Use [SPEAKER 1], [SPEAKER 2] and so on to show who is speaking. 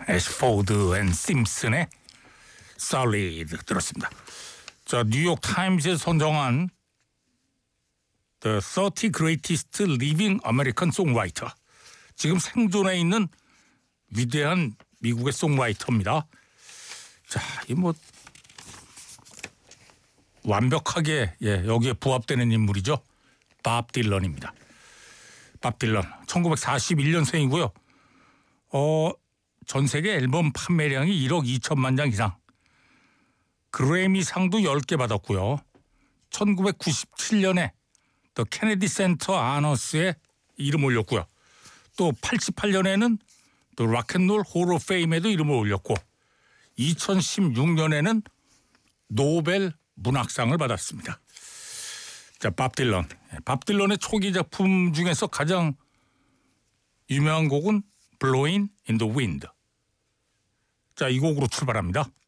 [SPEAKER 1] 애쉬포드 앤 심슨의 Solid 들었습니다. 자, 뉴욕 타임즈에 선정한 The 30 Greatest Living American Songwriter. 지금 생존해 있는 위대한 미국의 송라이터입니다. 자, 이 뭐 완벽하게 여기에 부합되는 인물이죠. 밥 딜런입니다. 밥 딜런 1941년생이고요. 전 세계 앨범 판매량이 1억 2천만 장 이상. 그래미상도 10개 받았고요. 1997년에 더 케네디 센터 아너스에 이름 올렸고요. 또 88년에는 또 락앤롤 홀 오브 페임에도 이름을 올렸고 2016년에는 노벨 문학상을 받았습니다. 자, 밥 딜런. 밥 딜런의 초기 작품 중에서 가장 유명한 곡은 Blowing in the Wind. 자, 이 곡으로 출발합니다.